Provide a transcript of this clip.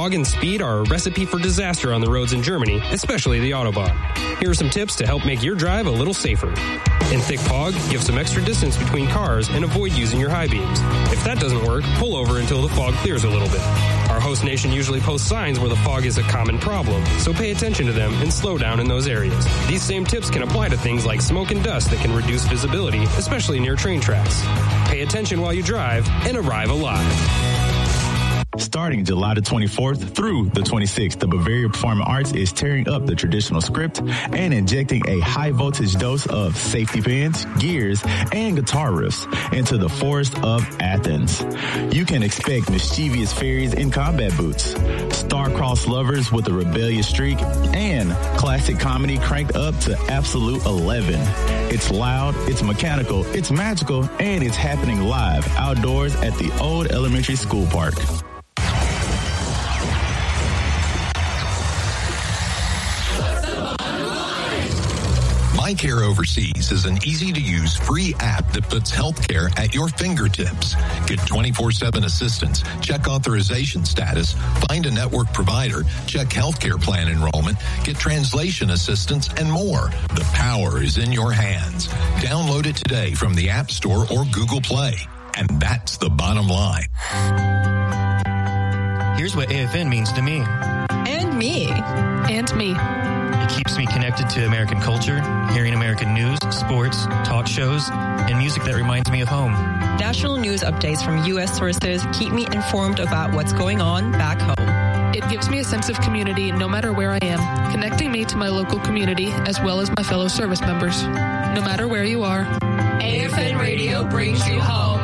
Fog and speed are a recipe for disaster on the roads in Germany, especially the Autobahn. Here are some tips to help make your drive a little safer. In thick fog, give some extra distance between cars and avoid using your high beams. If that doesn't work, pull over until the fog clears a little bit. Our host nation usually posts signs where the fog is a common problem, so pay attention to them and slow down in those areas. These same tips can apply to things like smoke and dust that can reduce visibility, especially near train tracks. Pay attention while you drive and arrive alive. Starting July the 24th through the 26th, the Bavaria Performing Arts is tearing up the traditional script and injecting a high-voltage dose of safety pins, gears, and guitar riffs into the forest of Athens. You can expect mischievous fairies in combat boots, star-crossed lovers with a rebellious streak, and classic comedy cranked up to absolute 11. It's loud, it's mechanical, it's magical, and it's happening live outdoors at the old elementary school park. MyCare Overseas is an easy-to-use free app that puts healthcare at your fingertips. Get 24/7 assistance, check authorization status, find a network provider, check healthcare plan enrollment, get translation assistance, and more. The power is in your hands. Download it today from the App Store or Google Play. And that's the bottom line. Here's what AFN means to me. And me. And me. It keeps me connected to American culture, hearing American news, sports, talk shows, and music that reminds me of home. National news updates from U.S. sources keep me informed about what's going on back home. It gives me a sense of community no matter where I am, connecting me to my local community as well as my fellow service members. No matter where you are, AFN Radio brings you home.